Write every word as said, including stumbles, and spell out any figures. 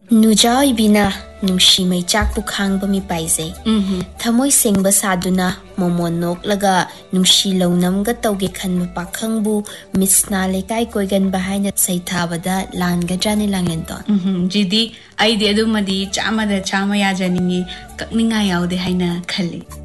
नुजाइबिना नुशी मै चाकपु खांगबा मी पाइजे थमोय सेंगबा सादुना मोमोन नोकलगा नुशी लौनमगा तौगे खनबा पाखंगबु मिसना लेकाय कोइगनबा हाइना सैथाबदा लानगद्रानि लांगलेनतोन जिदी आइदि अदुमदी चामदा चामा याजनिंगी ककनिंगा यावदे हाइना खल्ली